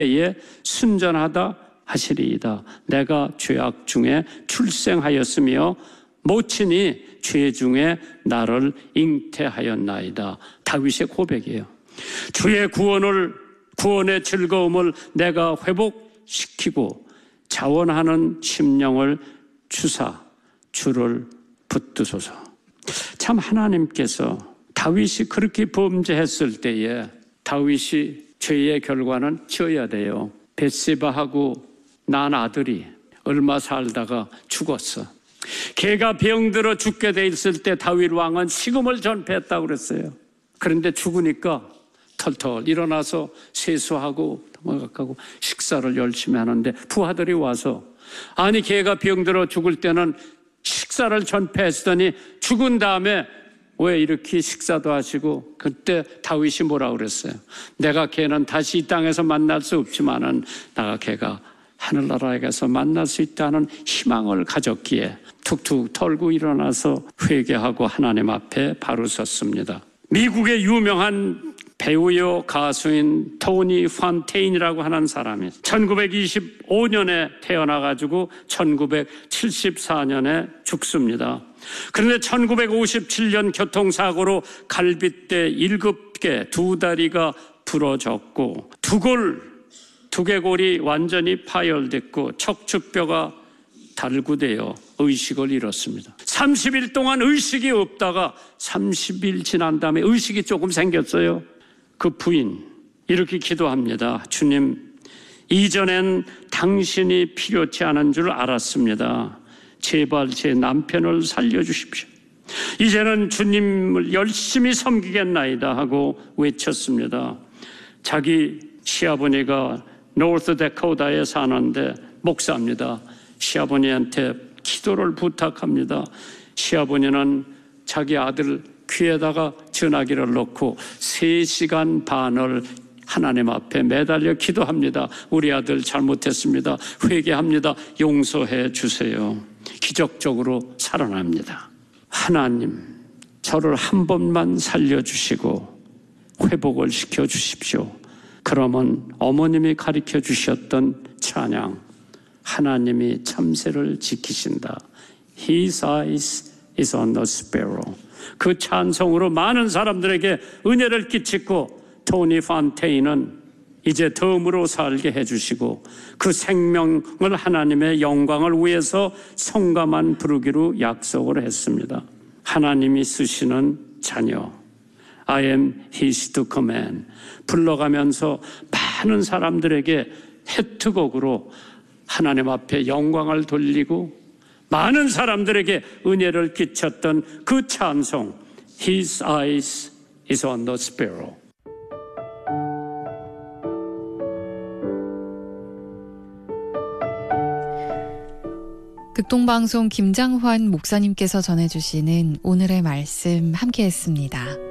에 순전하다 하시리이다. 내가 죄악 중에 출생하였으며 모친이 죄 중에 나를 잉태하였나이다. 다윗의 고백이에요. 주의 구원의 즐거움을 내가 회복시키고 자원하는 심령을 주사 주를 붙드소서. 참 하나님께서 다윗이 그렇게 범죄했을 때에 다윗이 죄의 결과는 지어야 돼요. 벳세바하고 난 아들이 얼마 살다가 죽었어. 걔가 병들어 죽게 돼 있을 때 다윗 왕은 식음을 전폐했다고 그랬어요. 그런데 죽으니까 털털 일어나서 세수하고 도망가고 식사를 열심히 하는데 부하들이 와서 아니 걔가 병들어 죽을 때는 식사를 전폐했더니 죽은 다음에 왜 이렇게 식사도 하시고. 그때 다윗이 뭐라고 그랬어요? 내가 걔는 다시 이 땅에서 만날 수 없지만은 내가 걔가 하늘나라에 가서 만날 수 있다는 희망을 가졌기에 툭툭 털고 일어나서 회개하고 하나님 앞에 바로 섰습니다. 미국의 유명한 배우요 가수인 토니 판테인이라고 하는 사람이 1925년에 태어나가지고 1974년에 죽습니다. 그런데 1957년 교통사고로 갈빗대 7개, 2다리가 부러졌고 두개골이 완전히 파열됐고 척추뼈가 달구되어 의식을 잃었습니다. 30일 동안 의식이 없다가 30일 지난 다음에 의식이 조금 생겼어요. 그 부인 이렇게 기도합니다. 주님, 이전엔 당신이 필요치 않은 줄 알았습니다. 제발 제 남편을 살려주십시오. 이제는 주님을 열심히 섬기겠나이다 하고 외쳤습니다. 자기 시아버니가 노스 다코타에 사는데 목사입니다. 시아버니한테 기도를 부탁합니다. 시아버니는 자기 아들 귀에다가 전화기를 놓고 3시간 반을 하나님 앞에 매달려 기도합니다. 우리 아들 잘못했습니다. 회개합니다. 용서해 주세요. 기적적으로 살아납니다. 하나님, 저를 한 번만 살려주시고 회복을 시켜주십시오. 그러면 어머님이 가르쳐 주셨던 찬양, 하나님이 참새를 지키신다. His eyes is on the sparrow. 그 찬송으로 많은 사람들에게 은혜를 끼치고 토니 판테인은 이제 덤으로 살게 해주시고 그 생명을 하나님의 영광을 위해서 성가만 부르기로 약속을 했습니다. 하나님이 쓰시는 자녀, I am his to command 불러가면서 많은 사람들에게 히트곡으로 하나님 앞에 영광을 돌리고 많은 사람들에게 은혜를 끼쳤던 그 찬송 His eyes is on the sparrow. 극동방송 김장환 목사님께서 전해주시는 오늘의 말씀 함께했습니다.